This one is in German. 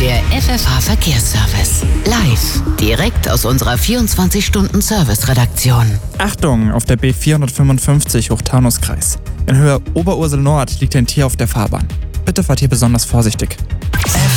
Der FFH-Verkehrsservice. Live. Direkt aus unserer 24-Stunden-Service-Redaktion. Achtung, auf der B455 Hochtaunuskreis. In Höhe Oberursel Nord liegt ein Tier auf der Fahrbahn. Bitte fahrt hier besonders vorsichtig.